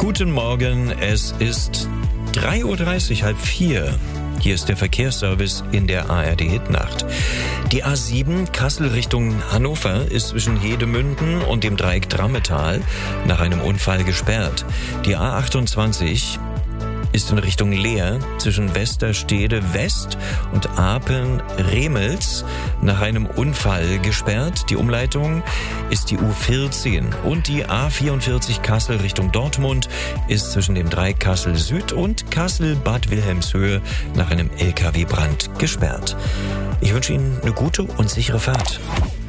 Guten Morgen, es ist 3:30 Uhr, halb vier. Hier ist der Verkehrsservice in der ARD-Hitnacht. Die A7 Kassel Richtung Hannover ist zwischen Hedemünden und dem Dreieck Drammetal nach einem Unfall gesperrt. Die A28 ist in Richtung Leer zwischen Westerstede West und Apen-Remels nach einem Unfall gesperrt. Die Umleitung ist die U14 und die A44 Kassel Richtung Dortmund ist zwischen dem Dreieck Kassel Süd und Kassel-Bad Wilhelmshöhe nach einem LKW-Brand gesperrt. Ich wünsche Ihnen eine gute und sichere Fahrt.